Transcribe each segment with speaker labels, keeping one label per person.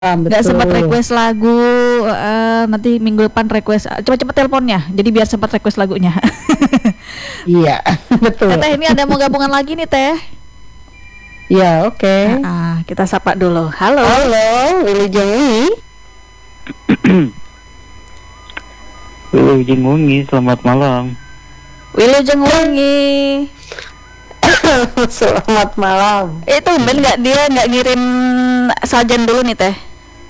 Speaker 1: Nggak sempat
Speaker 2: betul.
Speaker 1: request lagu. Nanti minggu depan request. Cepet-cepet teleponnya. Jadi biar sempat request lagunya.
Speaker 2: Iya, betul.
Speaker 1: Teh ini ada mau gabungan lagi nih Teh.
Speaker 2: Ya, oke.
Speaker 1: Kita sapa dulu. Halo.
Speaker 2: Halo, Wilujeng Wi.
Speaker 3: Wilujeng Wengi, selamat malam.
Speaker 1: Wilujeng Wengi.
Speaker 2: Selamat malam.
Speaker 1: Itu ben dia nggak ngirim sajen dulu nih Teh.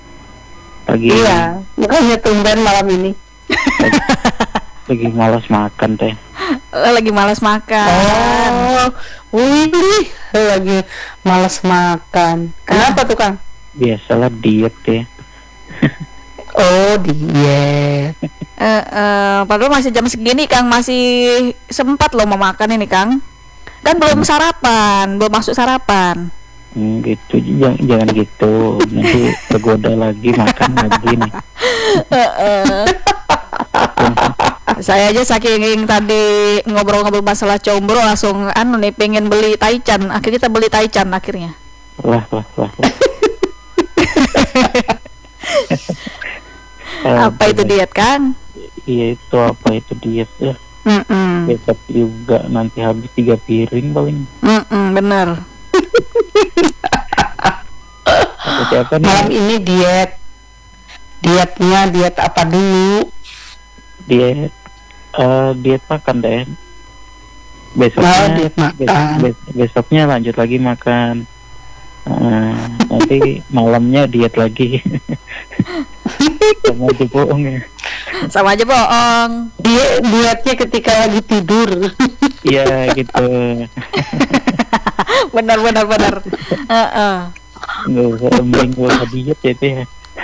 Speaker 2: Iya, makanya tumben malam ini.
Speaker 3: Lagi malas makan teh.
Speaker 1: Lagi malas makan.
Speaker 2: Oh, wih, lagi malas makan. Kenapa tuh, Kang?
Speaker 3: Biasalah diet ya.
Speaker 2: Oh, diet.
Speaker 1: Padahal masih jam segini Kang, masih sempat loh mau makan ini Kang. Kan belum sarapan, belum masuk sarapan.
Speaker 3: Gitu, jangan gitu. Nanti tergoda lagi makan lagi nih.
Speaker 1: Saya aja saking tadi ngobrol-ngobrol masalah combro langsung nih pengen beli taichan. Akhirnya kita beli taichan akhirnya.
Speaker 3: Lah.
Speaker 1: Apa itu diet Kang?
Speaker 3: Iya itu apa itu diet ya. Besok juga nanti habis 3 piring paling.
Speaker 1: Bener.
Speaker 3: Siapa nih?
Speaker 2: Malam ini dietnya diet apa dulu?
Speaker 3: Diet makan deh. Besoknya
Speaker 2: diet makan.
Speaker 3: Besoknya lanjut lagi makan. Nanti malamnya diet lagi. Sama aja bohong ya.
Speaker 1: Sama aja bohong.
Speaker 2: Dietnya ketika lagi tidur.
Speaker 3: Iya gitu.
Speaker 1: Benar.
Speaker 3: Nggak usah diet ya teh.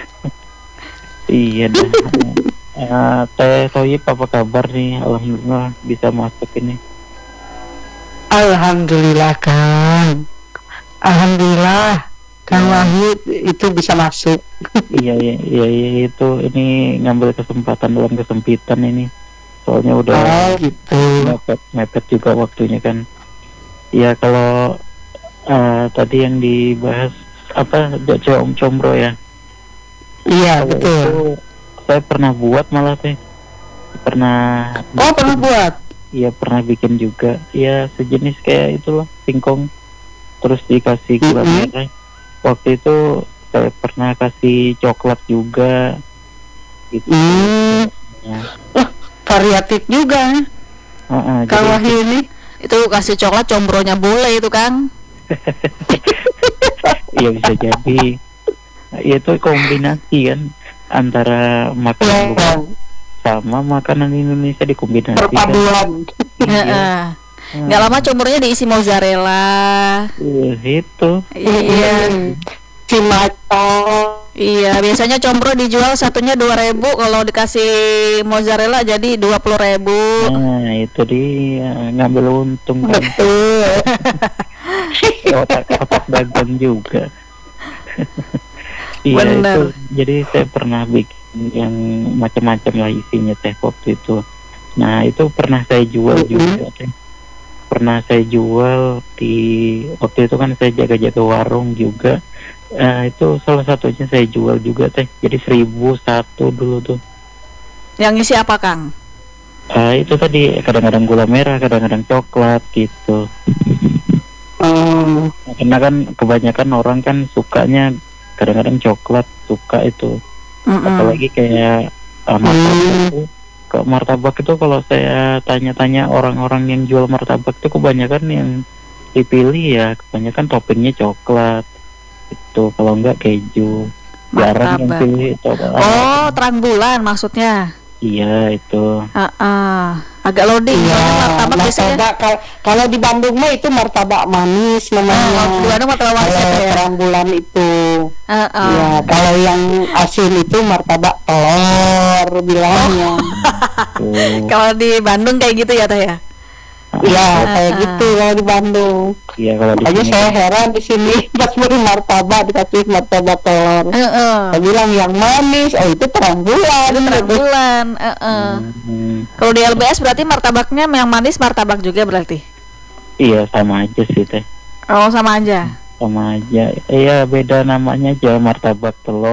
Speaker 3: Iya dah. Teh Soyip apa kabar nih? Alhamdulillah bisa masuk ini.
Speaker 2: Alhamdulillah Kang. Alhamdulillah Kang Wahid itu bisa masuk.
Speaker 3: Iya itu ini ngambil kesempatan dalam kesempitan ini. Soalnya udah
Speaker 2: gitu.
Speaker 3: mepet juga waktunya kan. Ya kalau tadi yang dibahas apa combro ya.
Speaker 2: Iya
Speaker 3: Kalau
Speaker 2: betul.
Speaker 3: itu saya pernah buat malah teh. Pernah
Speaker 2: buat.
Speaker 3: Iya pernah bikin juga. Ya sejenis kayak itulah singkong. Terus dikasih gula merah. Waktu itu saya pernah kasih coklat juga. Gitu. Ya.
Speaker 2: Variatif juga. Kang Wahid ini.
Speaker 1: Itu kasih coklat combronya boleh itu Kang.
Speaker 3: Iya bisa jadi. Ya, itu kombinasi kan antara makanan luar sama makanan Indonesia dikombinasikan.
Speaker 2: Perpaduan.
Speaker 1: Nggak lama combronya diisi mozzarella.
Speaker 3: Itu.
Speaker 1: Iya.
Speaker 2: Cimato.
Speaker 1: Iya, biasanya combro dijual satunya 2.000, kalau dikasih mozzarella jadi 20.000.
Speaker 3: Nah, itu dia ngambil untung kan.
Speaker 2: Betul.
Speaker 3: otak dagang juga. Iya
Speaker 1: Bener.
Speaker 3: itu. Jadi saya pernah bikin yang macam-macam lah isinya teh waktu itu. Nah itu pernah saya jual juga teh. Pernah saya jual di waktu itu kan saya jaga-jaga warung juga. Itu salah satunya saya jual juga teh. Jadi 1.001 dulu tuh.
Speaker 1: Yang isi apa Kang?
Speaker 3: Itu tadi kadang-kadang gula merah, kadang-kadang coklat gitu. Karena kan kebanyakan orang kan sukanya kadang-kadang coklat suka itu. Apalagi kayak martabak itu kalau saya tanya-tanya orang-orang yang jual martabak itu kebanyakan yang dipilih ya kebanyakan toppingnya coklat itu, kalau enggak keju. Jarang yang pilih coklat.
Speaker 1: Oh, terang bulan maksudnya.
Speaker 3: Iya itu.
Speaker 1: Agak loading.
Speaker 2: Iya, martabak kalau di Bandung mah itu martabak manis namanya.
Speaker 1: Di Bandung martabak manis
Speaker 2: ya. Terang bulan itu. Ya, kalau yang asin itu martabak telur bilangnya.
Speaker 1: Kalau di Bandung kayak gitu ya Teh ya?
Speaker 2: Iya, kayak gitu kalau di Bandung.
Speaker 3: Iya kalau di
Speaker 2: aja
Speaker 3: sini.
Speaker 2: saya heran di sini pas beli martabak dikasih martabak telur. Saya bilang yang manis, itu terang bulan.
Speaker 1: Terang bulan. Kalau di LBS berarti martabaknya yang manis martabak juga berarti?
Speaker 3: Iya sama aja sih teh.
Speaker 1: Oh sama aja.
Speaker 3: Sama aja. Iya beda namanya aja martabak telur.